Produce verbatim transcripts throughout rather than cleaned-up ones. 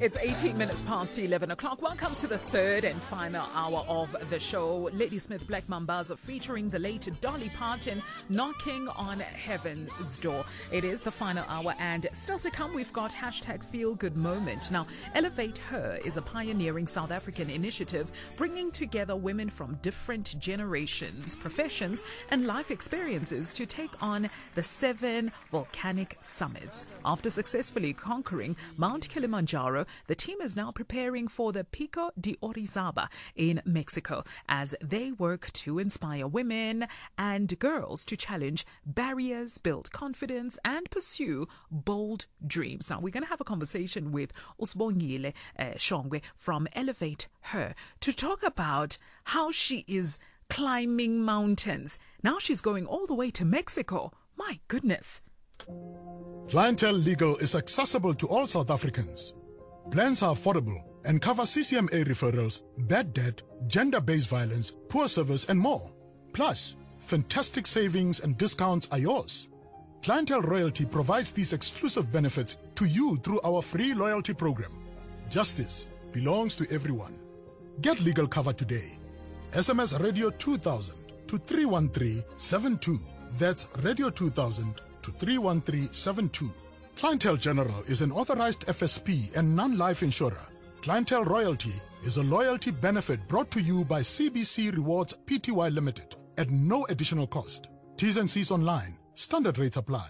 It's eighteen minutes past eleven o'clock. Welcome to the third and final hour of the show. Ladysmith Black Mambazo featuring the late Dolly Parton, Knocking on Heaven's Door. It is the final hour, and still to come, we've got hashtag Feel Good Moment. Now, Elevate Her is a pioneering South African initiative bringing together women from different generations, professions, and life experiences to take on the seven volcanic summits. After successfully conquering Mount Kilimanjaro, the team is now preparing for the Pico de Orizaba in Mexico as they work to inspire women and girls to challenge barriers, build confidence, and pursue bold dreams. Now, we're going to have a conversation with Usbongile uh, Shongwe from Elevate Her to talk about how she is climbing mountains. Now she's going all the way to Mexico. My goodness. Clientele Legal is accessible to all South Africans. Plans are affordable and cover C C M A referrals, bad debt, gender-based violence, poor service, and more. Plus, fantastic savings and discounts are yours. Clientele Royalty provides these exclusive benefits to you through our free loyalty program. Justice belongs to everyone. Get legal cover today. S M S Radio two thousand to three one three seven two. That's Radio two thousand to three one three seven two. Clientele General is an authorized F S P and non-life insurer. Clientele Royalty is a loyalty benefit brought to you by C B C Rewards Pty Limited at no additional cost. T's and C's online. Standard rates apply.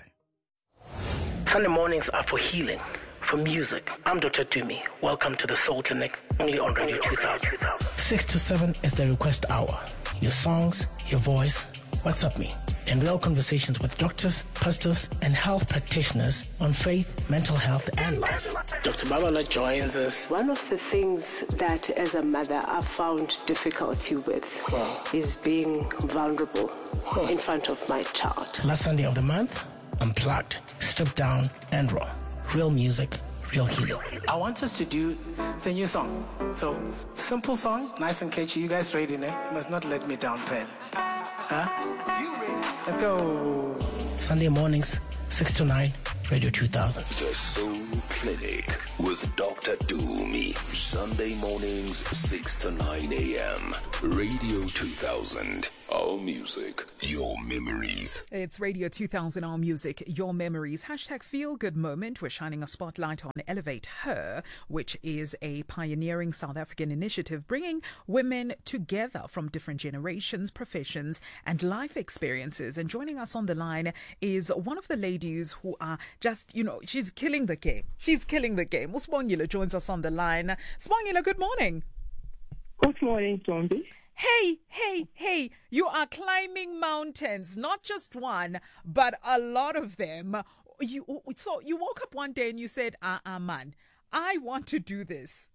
Sunday mornings are for healing, for music. I'm Doctor Dumi. Welcome to the Soul Clinic, only on Radio two thousand. six to seven is the request hour. Your songs, your voice, what's up me? And real conversations with doctors, pastors, and health practitioners on faith, mental health, and life. Doctor Babala joins us. One of the things that as a mother I've found difficulty with Wow. is being vulnerable in front of my child. Last Sunday of the month, Unplugged, Stripped Down, and Raw. Real music, real healing. I want us to do the new song. So, simple song, nice and catchy. You guys ready, ne? You must not let me down, pen. Huh? You ready? Let's go. Sunday mornings, six to nine, Radio two thousand. The Soul Clinic with Doctor Dumi. Sunday mornings, six to nine a.m. Radio two thousand. Our music, your memories. It's Radio two thousand, our music, your memories. Hashtag Feel Good Moment. We're shining a spotlight on Elevate Her, which is a pioneering South African initiative bringing women together from different generations, professions, and life experiences. And joining us on the line is one of the ladies who are just, you know, she's killing the game. She's killing the game. Usbongile joins us on the line. Usbongile, good morning. Good morning, Tombi. Hey, hey, hey, you are climbing mountains, not just one, but a lot of them. You, so you woke up one day and you said, ah, uh, uh, man, I want to do this.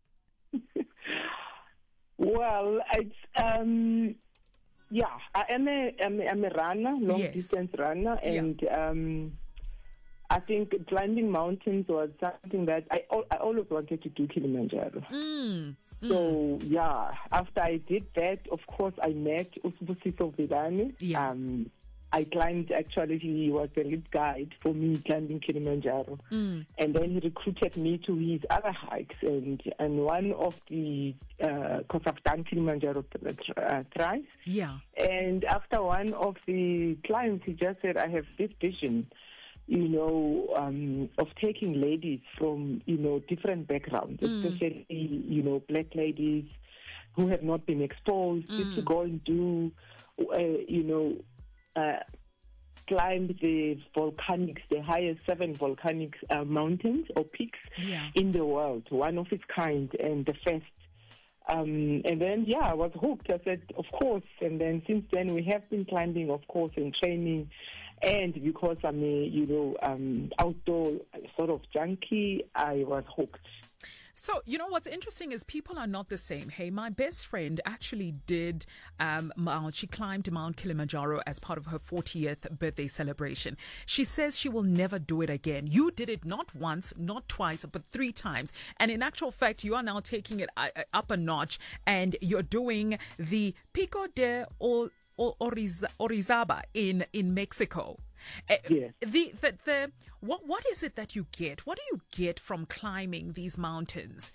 Well, it's, um, yeah, I am a, I'm a, I'm a runner, long Yes. distance runner, and Yeah. um, I think climbing mountains was something that I, al- I always wanted to do Kilimanjaro. Mm. So, yeah, after I did that, of course, I met Usbusiso Vidani. Yeah. Um, I climbed, actually, he was the lead guide for me climbing Kilimanjaro. Mm. And then he recruited me to his other hikes. And, and one of the, because I've done Kilimanjaro uh, thrice. Yeah. And after one of the climbs, he just said, I have this vision, you know, um, of taking ladies from, you know, different backgrounds, Mm. especially, you know, black ladies who have not been exposed, Mm. to go and do, uh, you know, uh, climb the volcanics, the highest seven volcanic uh, mountains or peaks Yeah. in the world, one of its kind and the first. Um, and then, yeah, I was hooked. I said, of course. And then since then, we have been climbing, of course, and training. And because I'm a, you know, um, outdoor sort of junkie, I was hooked. So, you know, what's interesting is people are not the same. Hey, my best friend actually did, um, Mount, she climbed Mount Kilimanjaro as part of her fortieth birthday celebration. She says she will never do it again. You did it not once, not twice, but three times. And in actual fact, you are now taking it uh, up a notch and you're doing the Pico de Orizaba in, in Mexico. Uh, Yes. The, the, the, what, what is it that you get? What do you get from climbing these mountains?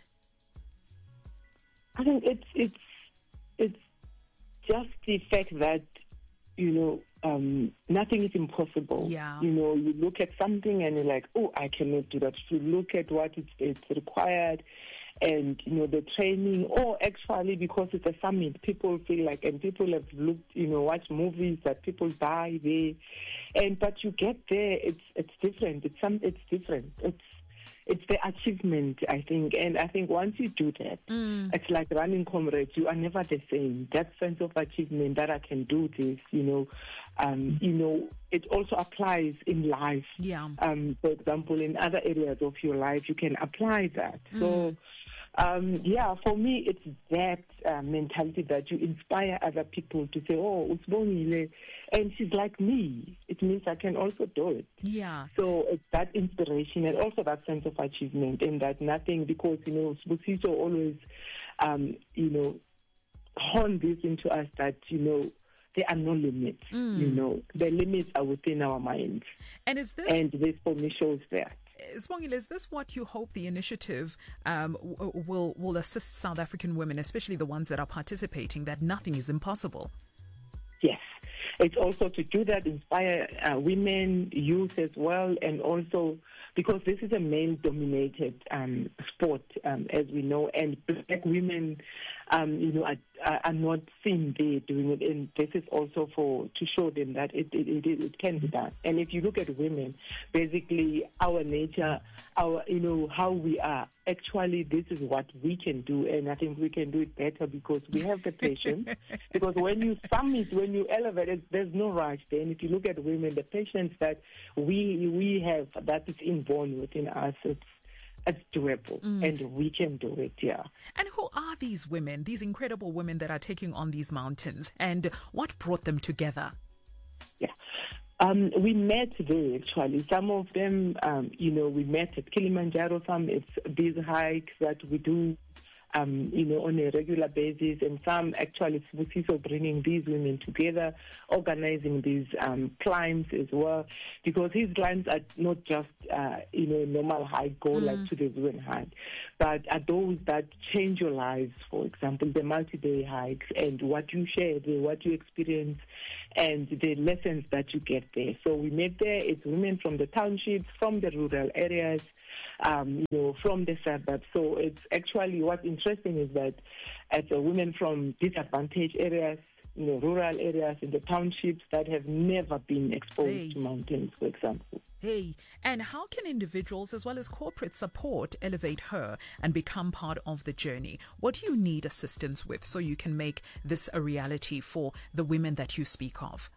I think it's it's it's just the fact that, you know, um, nothing is impossible. Yeah. You know, you look at something and you're like, oh, I cannot do that. You look at what it's, it's required and, you know, the training, or actually because it's a summit, people feel like, and people have looked, you know, watched movies that people die there. And, but you get there, it's, it's different. It's some, it's different. It's, It's the achievement, I think. And I think once you do that, mm. it's like running comrades. You are never the same. That sense of achievement that I can do this, you know, um, you know, it also applies in life. Yeah. Um, for example, in other areas of your life, you can apply that. Mm. So, um, yeah, for me, it's that uh, mentality that you inspire other people to say, oh, Usbongile, and she's like me. It means I can also do it. Yeah. So it's that inspiration and also that sense of achievement, and that nothing, because, you know, Sibusiso always, um, you know, honed this into us that, you know, there are no limits. Mm. You know, the limits are within our minds. And is this... And this for me shows that. Sibongile, is this what you hope the initiative um, w- will will assist South African women, especially the ones that are participating, that nothing is impossible? Yes. It's also to do that, inspire uh, women, youth as well, and also because this is a male-dominated um, sport, um, as we know, and black women, um, you know, are, are not seen there doing it, and this is also for to show them that it it, it it can be done. And if you look at women, basically our nature, our you know how we are. Actually, this is what we can do, and I think we can do it better because we have the patience. Because when you summit, when you elevate it, there's no rush there. And if you look at women, the patience that we we have, that is inborn within us, it's, it's doable, mm. and we can do it, yeah. And who are these women, these incredible women that are taking on these mountains, and what brought them together? Yeah. Um, we met there, actually. Some of them, um, you know, we met at Kilimanjaro. Some it's these hikes that we do, um, you know, on a regular basis. And some actually, Sibusiso bringing these women together, organizing these um, climbs as well. Because these climbs are not just, uh, you know, normal hike, go mm. like to the Zuen hike, but are those that change your lives. For example, the multi-day hikes and what you share there, what you experience, and the lessons that you get there. So we met there. It's women from the townships, from the rural areas, um, you know, from the suburbs. So it's actually what's interesting is that it's a women from disadvantaged areas, you know, rural areas in the townships that have never been exposed hey. to mountains, for example. Hey, and how can individuals as well as corporate support Elevate Her and become part of the journey? What do you need assistance with so you can make this a reality for the women that you speak of?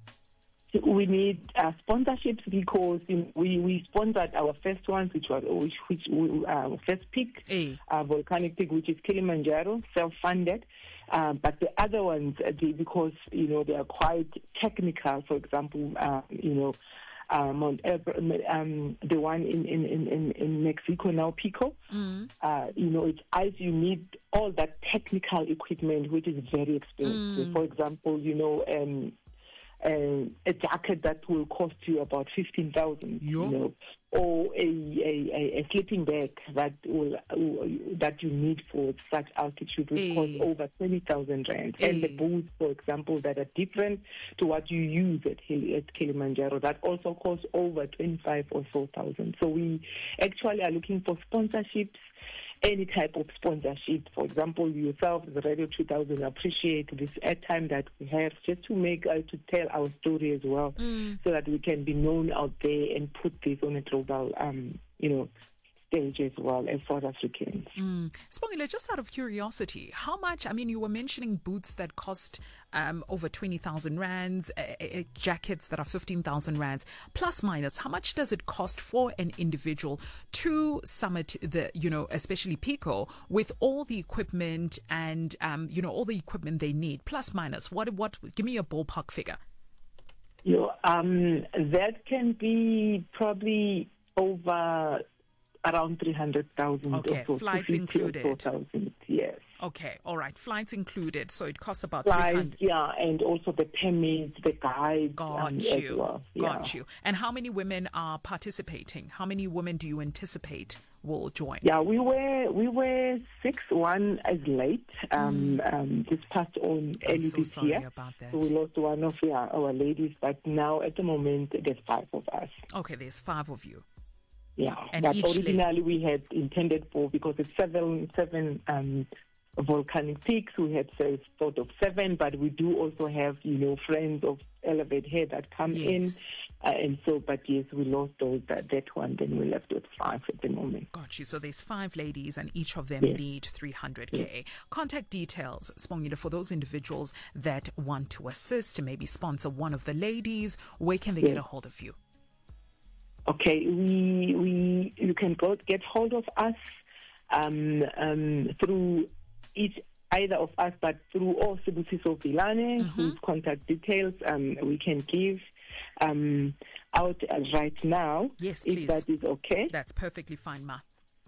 We need uh, sponsorships because we, we sponsored our first ones, which was which, which uh, first peak, hey. uh, volcanic peak, which is Kilimanjaro, self-funded. Uh, but the other ones, uh, they, because you know they are quite technical. For example, uh, you know. Uh, Mount Elbrus, um, the one in, in, in, in Mexico now, Pico. Mm. Uh, you know, it's ice. You need all that technical equipment, which is very expensive. Mm. For example, you know, um, uh, a jacket that will cost you about fifteen thousand. You know, or a, a, a sleeping bag that will uh, that you need for such altitude will hey. cost over twenty thousand rand. Hey. And the boots, for example, that are different to what you use at, at Kilimanjaro, that also costs over twenty-five or so thousand. So we actually are looking for sponsorships, any type of sponsorship. For example, yourself, the Radio two thousand, appreciate this airtime that we have just to make, uh, to tell our story as well, mm. so that we can be known out there and put this on a global, um, you know, stage as well as South Africans. Mm. Sibongile, just out of curiosity, how much, I mean, you were mentioning boots that cost um, over twenty thousand rands, uh, uh, jackets that are fifteen thousand rands, plus minus, how much does it cost for an individual to summit the, you know, especially Pico, with all the equipment and, um, you know, all the equipment they need, plus minus, what, what, give me a ballpark figure. You know, um, that can be probably over around three hundred thousand. Okay, or so, flights included. four thousand, yes. Okay, all right. Flights included, so it costs about Flights, three hundred. yeah, and also the permits, the guides. Got um, you. As well. Got yeah. you. And how many women are participating? How many women do you anticipate will join? Yeah, we were we were six. One is late. Um, Mm. um, just passed on I'm early so this sorry year. about that. So we lost one of yeah, our ladies, but now at the moment there's five of us. Okay, there's five of you. Yeah, And but each la- originally we had intended for, because it's seven seven um, volcanic peaks. We had uh, thought of seven, but we do also have you know friends of Elevate here that come Yes. in, uh, and so. But yes, we lost those that, that one. Then we left with five at the moment. Got you. So there's five ladies and each of them Yes. need three hundred K. Contact details, Sibongile, for those individuals that want to assist, maybe sponsor one of the ladies. Where can they Yes. get a hold of you? Okay, we we you can go get hold of us um, um, through each either of us, but through or Sibusiso Vilane, whose contact details um, we can give um, out uh, right now. Yes, if please. that is okay. That's perfectly fine, ma.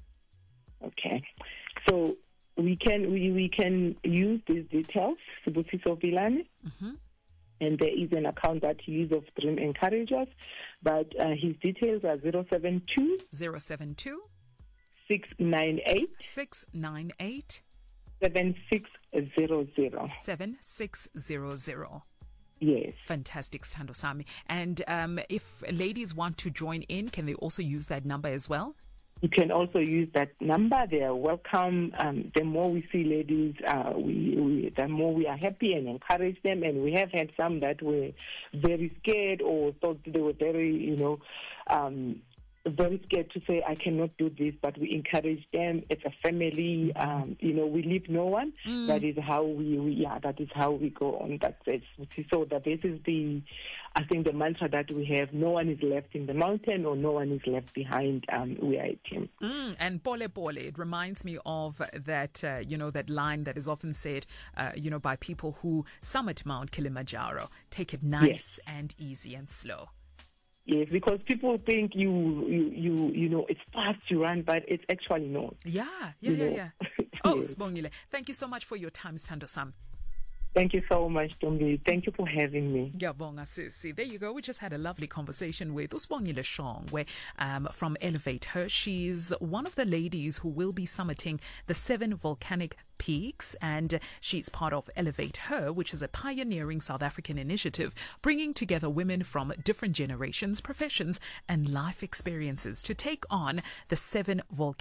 Okay, so we can we, we can use these details, Sibusiso Vilane. And there is an account that he uses of Dream Encouragers, but uh, his details are zero seven two zero seven two six nine eight six nine eight seven six zero zero. seven six zero zero. Yes. Fantastic, Stando Sami. And um, if ladies want to join in, can they also use that number as well? You can also use that number. They are welcome. Um, the more we see ladies, uh, we, we, the more we are happy and encourage them. And we have had some that were very scared or thought they were very, you know, um, very scared to say, I cannot do this, but we encourage them. It's a family. Um, you know, we leave no one. Mm. That is how we, we, yeah, that is how we go on. That's it. So that this is the, I think, the mantra that we have. No one is left in the mountain, or no one is left behind. Um, we are a team. Mm, and pole pole, it reminds me of that, uh, you know, that line that is often said, uh, you know, by people who summit Mount Kilimanjaro. Take it nice Yes. and easy and slow. Yes, because people think you, you, you, you know, it's fast to run, but it's actually not. Yeah, yeah, You yeah, know. yeah. Oh, Yes. Sibongile, thank you so much for your time, Stando Sam. Thank you so much, Tombi. Thank you for having me. Ngiyabonga sisi. There you go. We just had a lovely conversation with Usibongile Shongwe um, from Elevate Her. She's one of the ladies who will be summiting the seven volcanic peaks, and she's part of Elevate Her, which is a pioneering South African initiative bringing together women from different generations, professions, and life experiences to take on the seven volcanic